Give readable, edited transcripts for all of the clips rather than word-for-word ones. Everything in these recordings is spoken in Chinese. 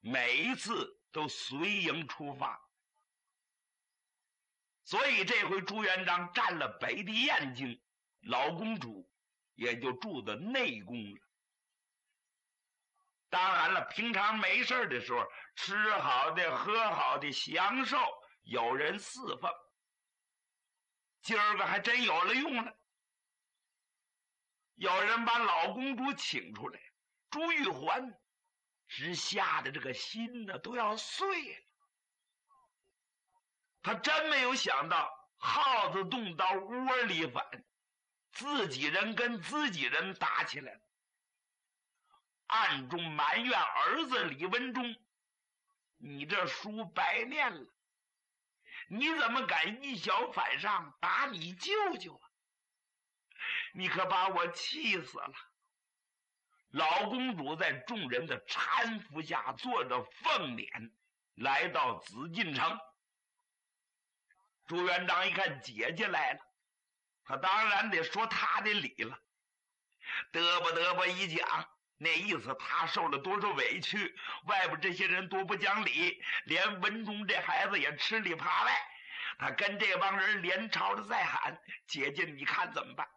每一次都随营出发。所以这回朱元璋占了北地燕京，老公主也就住在内宫了。当然了，平常没事的时候，吃好的喝好的享受，有人侍奉。今儿个还真有了用了，有人把老公主请出来，朱玉环直吓得这个心呢都要碎了。他真没有想到耗子洞到窝里反，自己人跟自己人打起来了，暗中埋怨儿子李文忠，你这书白念了，你怎么敢一小反上打你舅舅啊？你可把我气死了。老公主在众人的搀扶下坐着凤辇来到紫禁城。朱元璋一看姐姐来了，他当然得说他的理了，嘚吧一讲，那意思他受了多少委屈，外边这些人多不讲理，连文忠这孩子也吃里扒外，他跟这帮人连吵着在喊，姐姐你看怎么办？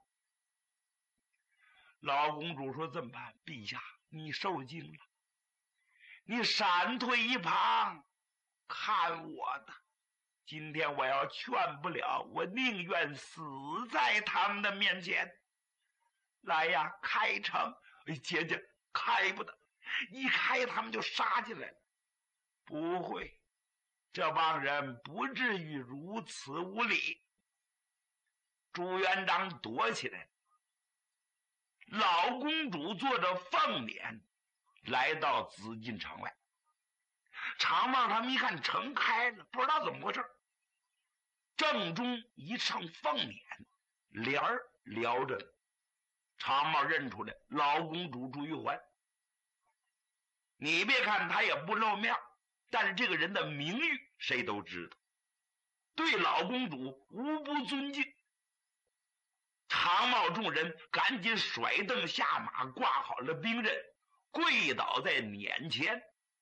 老公主说这么办，陛下你受惊了，你闪退一旁看我的，今天我要劝不了，我宁愿死在他们的面前。来呀，开城！姐姐开不得，一开他们就杀进来了。不会，这帮人不至于如此无礼。朱元璋躲起来，老公主坐着凤辇来到紫禁城外。常茂他们一看城开了，不知道怎么回事，正中一乘凤辇，帘儿撩着呢。常茂认出来老公主朱玉环。你别看他也不露面，但是这个人的名誉谁都知道，对老公主无不尊敬。常茂众人赶紧甩凳下马，挂好了兵刃，跪倒在辇前。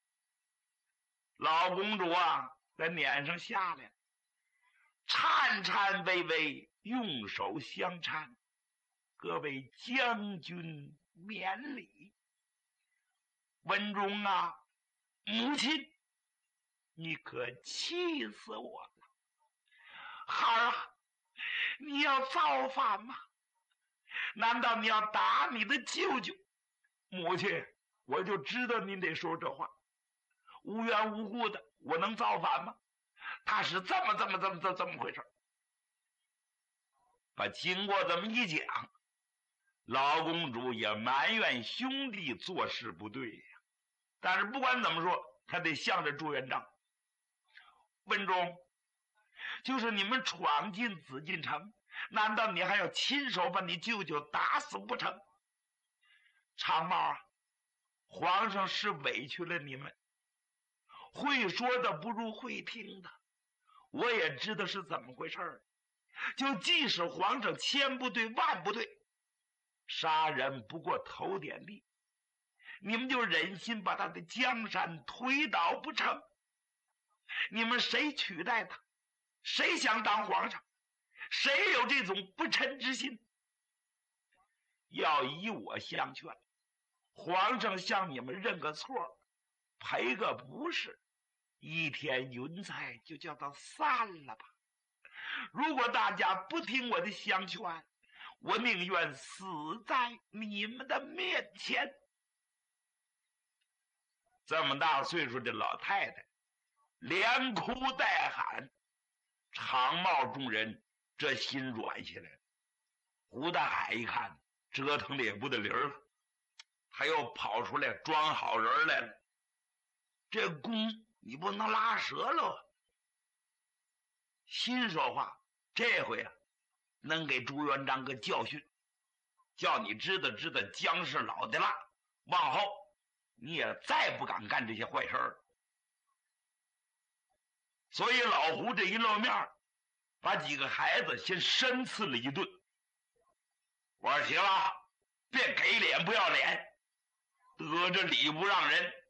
老公主啊，在辇上下来了，颤颤巍巍用手相搀，各位将军免礼。文忠啊，母亲，你可气死我了！孩儿啊，你要造反吗？难道你要打你的舅舅？母亲，我就知道您得说这话，无缘无故的，我能造反吗？他是这么回事。把经过这么一讲，老公主也埋怨兄弟做事不对呀。但是不管怎么说，他得向着朱元璋。文忠，就是你们闯进紫禁城，难道你还要亲手把你舅舅打死不成？常茂啊，皇上是委屈了你们，会说的不如会听的，我也知道是怎么回事。就即使皇上千不对万不对，杀人不过头点地，你们就忍心把他的江山推倒不成？你们谁取代他？谁想当皇上？谁有这种不臣之心？要以我相劝，皇上向你们认个错，赔个不是，一天云彩就叫他散了吧。如果大家不听我的相劝，我宁愿死在你们的面前。这么大岁数的老太太连哭带喊，常茂众人这心软下来了。胡大海一看折腾的也不得理了，他又跑出来装好人来了。这弓你不能拉折了。心说话，这回啊能给朱元璋个教训，叫你知道姜是老的辣，往后你也再不敢干这些坏事了。所以老胡这一露面，把几个孩子先深刺了一顿。我说行了，别给脸不要脸，得着理不让人。